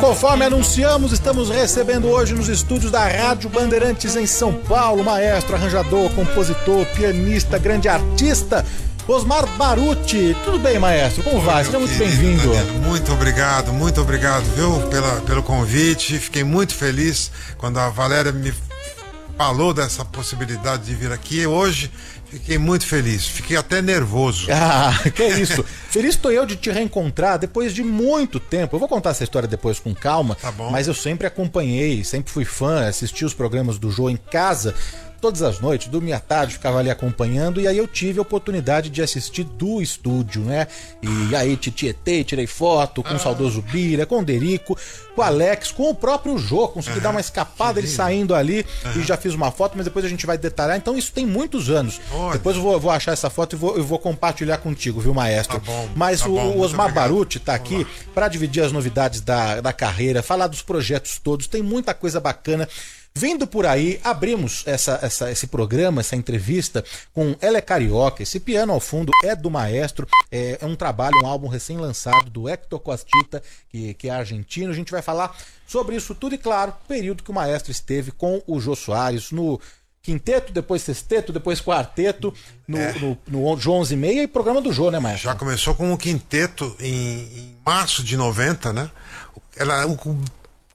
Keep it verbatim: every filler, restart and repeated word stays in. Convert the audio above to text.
conforme anunciamos, estamos recebendo hoje nos estúdios da Rádio Bandeirantes em São Paulo, maestro, arranjador, compositor, pianista, grande artista, Osmar Baruti. Tudo bem, maestro? Como vai? Seja muito bem-vindo. Muito obrigado, muito obrigado, viu, pela, pelo convite. Fiquei muito feliz quando a Valéria me falou dessa possibilidade de vir aqui hoje. Fiquei muito feliz, fiquei até nervoso. Ah, que isso. Feliz estou eu de te reencontrar depois de muito tempo. Eu vou contar essa história depois com calma, tá bom. Mas eu sempre acompanhei, sempre fui fã, assisti os programas do Jô em casa, todas as noites, dormia à tarde, ficava ali acompanhando, e aí eu tive a oportunidade de assistir do estúdio, né? E aí te tietei, tirei foto com ah. o saudoso Bira, com o Derico, com o Alex, com o próprio Jô, consegui uhum. dar uma escapada, ele saindo ali, uhum. e já fiz uma foto, mas depois a gente vai detalhar. Então isso tem muitos anos. Olha. Depois eu vou, vou achar essa foto e vou, eu vou compartilhar contigo, viu, maestro? Tá bom, mas tá o, bom, o Osmar Baruti tá Vamos aqui para dividir as novidades da, da carreira, falar dos projetos todos, tem muita coisa bacana. Vindo por aí, abrimos essa, essa, esse programa, essa entrevista com Ela é Carioca. Esse piano ao fundo é do maestro, é, é um trabalho, um álbum recém-lançado do Hector Costita, que, que é argentino. A gente vai falar sobre isso tudo e, claro, o período que o maestro esteve com o Jô Soares no quinteto, depois sexteto, depois quarteto, no, é. no, no Jô onze e meia e programa do Jô, né, maestro? Já começou com o quinteto em, em março de noventa, né? Ela, o,